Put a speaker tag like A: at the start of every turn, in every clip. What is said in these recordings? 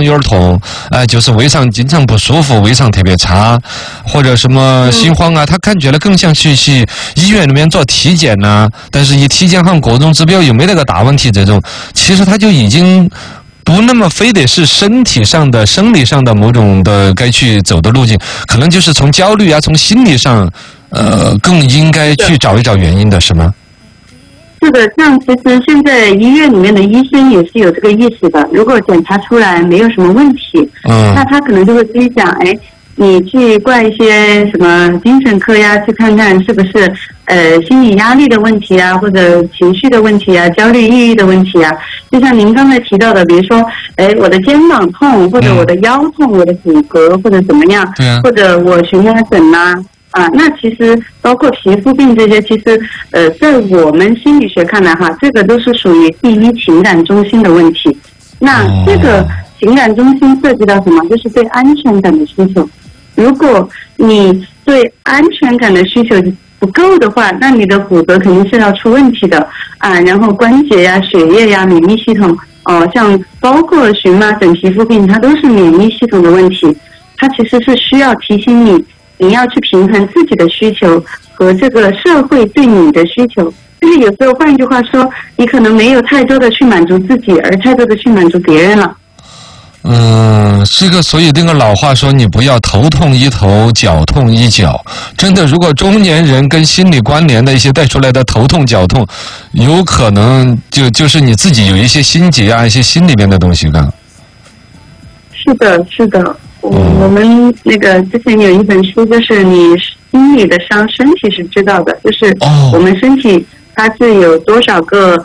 A: 有点痛，就是胃肠经常不舒服，胃肠特别差，或者什么心慌啊，他感觉了更像去医院里面做体检呐，但是一体检好像各种指标又没那个大问题，这种其实他就已经不那么非得是身体上的、生理上的某种的该去走的路径，可能就是从焦虑啊，从心理上，更应该去找一找原因的，是吗？
B: 是的，像其实现在医院里面的医生也是有这个意识的，如果检查出来没有什么问题，那他可能就会跟你讲，你去挂一些什么精神科呀，去看看是不是心理压力的问题啊，或者情绪的问题啊，焦虑抑郁的问题啊。就像您刚才提到的，比如说我的肩膀痛，或者我的腰痛，我的骨骼或者怎么样，或者我荨麻疹呐。那其实包括皮肤病这些，其实在我们心理学看来哈，这个都是属于第一情感中心的问题。那这个情感中心涉及到什么？就是对安全感的需求。如果你对安全感的需求不够的话，那你的骨骼肯定是要出问题的然后关节呀、血液呀、免疫系统像包括荨麻疹、皮肤病，它都是免疫系统的问题。它其实是需要提醒你要去平衡自己的需求和这个社会对你的需求。就是有时候换一句话说，你可能没有太多的去满足自己，而太多的去满足别人了。
A: 这个所以那个老话说，你不要头痛医头，脚痛医脚。真的，如果中年人跟心理关联的一些带出来的头痛脚痛，有可能就是你自己有一些心结啊，一些心里面的东西的。
B: 是的，是的。我们那个之前有一本书，就是你心里的伤，身体是知道的，就是我们身体它是有多少个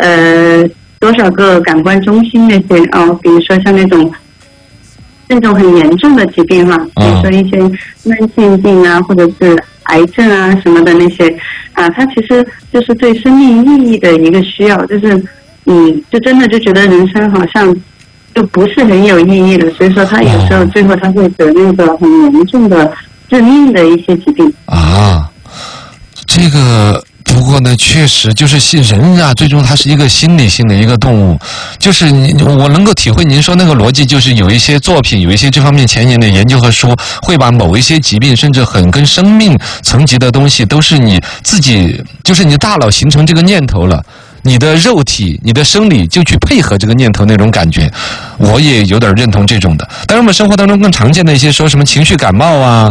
B: 感官中心那些比如说像那种很严重的疾病哈，比如说一些慢性病啊，或者是癌症啊什么的那些它其实就是对生命意义的一个需要，就是就真的就觉得人生好像就不是很有意义了，所以说他有时候最后他会得那个很严重的致命的一些疾病
A: 这个不过呢，确实就是人啊，最终他是一个心理性的一个动物。就是我能够体会您说那个逻辑，就是有一些作品，有一些这方面前沿的研究和书，会把某一些疾病，甚至很跟生命层级的东西，都是你自己，就是你大脑形成这个念头了。你的肉体、你的生理就去配合这个念头那种感觉，我也有点认同这种的。当然，我们生活当中更常见的一些说什么情绪感冒啊，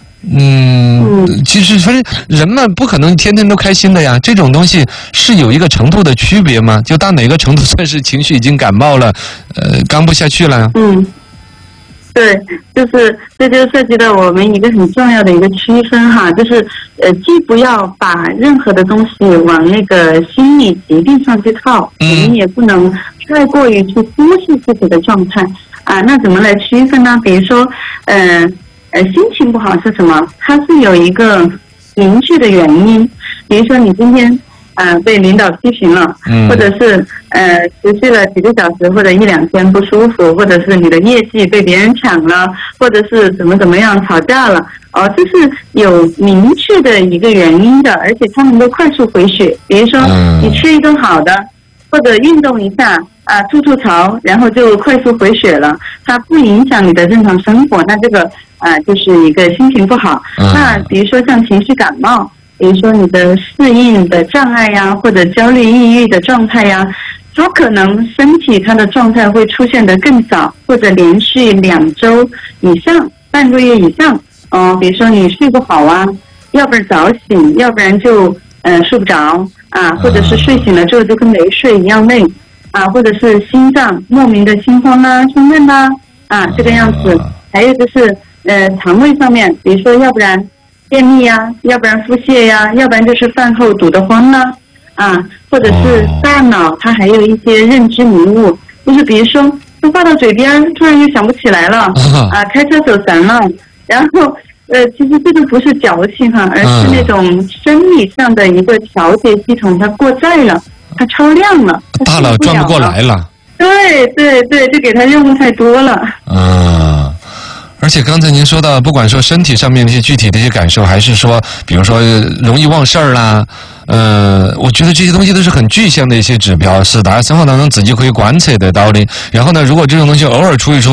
A: 其实反正人们不可能天天都开心的呀。这种东西是有一个程度的区别吗？就到哪个程度算是情绪已经感冒了，刚不下去了？
B: 对，就是这就涉及到我们一个很重要的一个区分哈，就是既不要把任何的东西往那个心理疾病上去套，我们也不能太过于去忽视自己的状态那怎么来区分呢？比如说心情不好是什么？它是有一个明确的原因，比如说你今天被领导批评了，或者是持续了几个小时或者1-2天不舒服，或者是你的业绩被别人抢了，或者是怎么样吵架了这是有明确的一个原因的，而且它能够快速回血。比如说你吃一顿好的，或者运动一下吐槽，然后就快速回血了，它不影响你的正常生活，那这个就是一个心情不好。那比如说像情绪感冒，比如说你的适应的障碍呀，或者焦虑抑郁的状态呀，它可能身体它的状态会出现得更早，或者连续2周以上、半个月以上比如说你睡不好要不然早醒，要不然就睡不着或者是睡醒了之后就跟没睡一样累或者是心脏莫名的心慌胸闷这个样子。还有就是肠胃上面，比如说要不然便秘要不然腹泻要不然就是饭后堵得慌或者是大脑它还有一些认知迷雾，就是比如说都话到嘴边突然就想不起来了开车走神了，然后其实这个不是矫情而是那种生理上的一个调节系统它过载了，它超量了，
A: 大脑转不过来了。
B: 对，就给它任务太多了
A: 而且刚才您说到，不管说身体上面的一些具体的一些感受，还是说比如说容易忘事儿啦我觉得这些东西都是很具象的一些指标，是大家生活当中自己可以观测得到的。然后呢，如果这种东西偶尔出一出